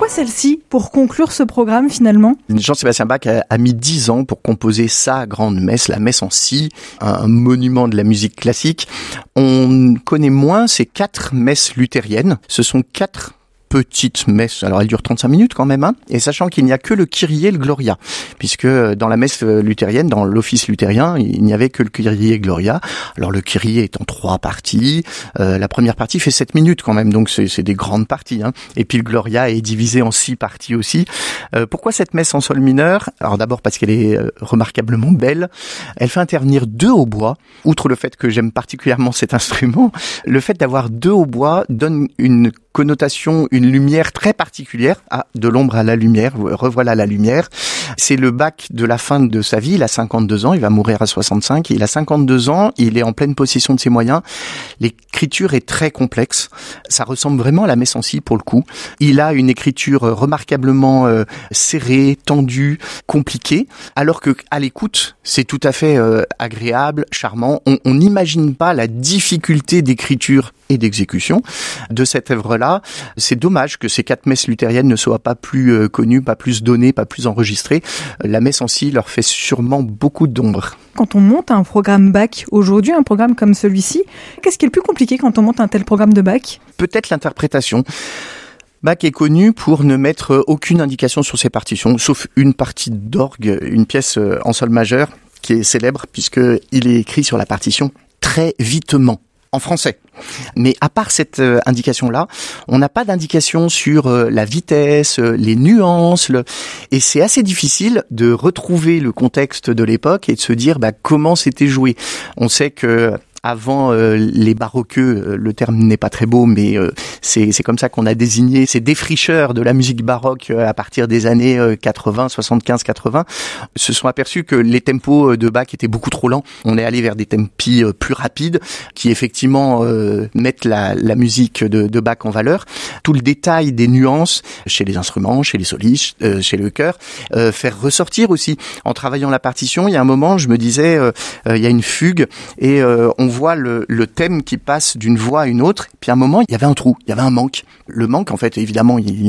Pourquoi celle-ci pour conclure ce programme finalement ? Jean-Sébastien Bach a mis 10 ans pour composer sa grande messe, la messe en si, un monument de la musique classique. On connaît moins ces 4 messes luthériennes. Ce sont 4 petite messe, alors elle dure 35 minutes quand même, et sachant qu'il n'y a que le Kyrie et le Gloria, puisque dans la messe luthérienne, dans l'office luthérien, il n'y avait que le Kyrie et Gloria. Alors le Kyrie est en 3 parties, la première partie fait 7 minutes quand même, donc c'est des grandes parties, et puis le Gloria est divisé en 6 parties aussi. Pourquoi cette messe en sol mineur ? Alors d'abord parce qu'elle est remarquablement belle, elle fait intervenir 2 hautbois, outre le fait que j'aime particulièrement cet instrument, le fait d'avoir 2 hautbois donne une connotation, une lumière très particulière. Ah, de l'ombre à la lumière, revoilà la lumière. C'est le Bach de la fin de sa vie, il a 52 ans, il va mourir à 65, il a 52 ans, il est en pleine possession de ses moyens. L'écriture est très complexe, ça ressemble vraiment à la messe en si pour le coup. Il a une écriture remarquablement serrée, tendue, compliquée, alors que à l'écoute, c'est tout à fait agréable, charmant. On n'imagine pas la difficulté d'écriture et d'exécution de cette œuvre-là. C'est dommage que ces 4 messes luthériennes ne soient pas plus connues, pas plus données, pas plus enregistrées. La messe en si leur fait sûrement beaucoup d'ombre. Quand on monte un programme Bach aujourd'hui, un programme comme celui-ci, qu'est-ce qui est le plus compliqué quand on monte un tel programme de Bach ? Peut-être l'interprétation. Bach est connu pour ne mettre aucune indication sur ses partitions, sauf une partie d'orgue, une pièce en sol majeur qui est célèbre puisqu'il est écrit sur la partition très vitement, en français. Mais à part cette indication-là, on n'a pas d'indication sur la vitesse, les nuances, et c'est assez difficile de retrouver le contexte de l'époque et de se dire comment c'était joué. On sait que avant les baroqueux, le terme n'est pas très beau, mais c'est comme ça qu'on a désigné ces défricheurs de la musique baroque à partir des années 80, 75, 80, se sont aperçus que les tempos de Bach étaient beaucoup trop lents. On est allé vers des tempi plus rapides qui effectivement mettent la musique de Bach en valeur. Tout le détail des nuances chez les instruments, chez les solistes, chez le chœur, faire ressortir aussi. En travaillant la partition, il y a un moment, je me disais, il y a une fugue et on voit le thème qui passe d'une voix à une autre, puis à un moment, il y avait un trou, il y avait un manque. Le manque, en fait, évidemment, il